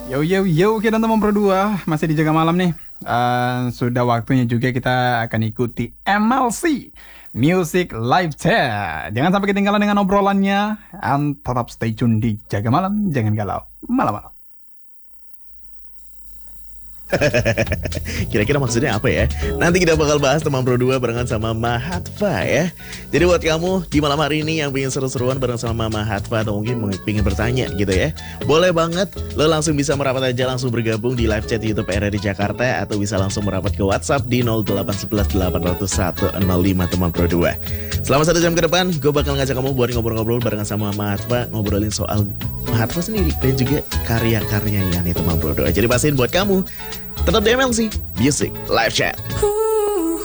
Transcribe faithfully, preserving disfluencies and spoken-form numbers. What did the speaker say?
Yo yo yo, kita teman berdua masih di Jaga Malam nih. Eh, sudah waktunya juga kita akan ikuti M L C Music Live Chat. Jangan sampai ketinggalan dengan obrolannya. And tetap stay tune di Jaga Malam, jangan galau. Malam-malam. Kira-kira maksudnya apa ya? Nanti kita bakal bahas teman Pro dua barengan sama Mahatva ya. Jadi buat kamu di malam hari ini yang pengen seru-seruan bareng sama Mahatva atau mungkin pengen bertanya gitu ya, boleh banget lo langsung bisa merapat aja, langsung bergabung di live chat YouTube R R di Jakarta, atau bisa langsung merapat ke WhatsApp di nol delapan satu satu delapan nol satu nol lima teman Pro dua. Selama satu jam ke depan, gue bakal ngajak kamu buat ngobrol-ngobrol barengan sama Mahatva, ngobrolin soal Mahatva sendiri dan juga karya-karyanya nih teman Pro dua. Jadi pastiin buat kamu tetap di M L C Music Live Chat.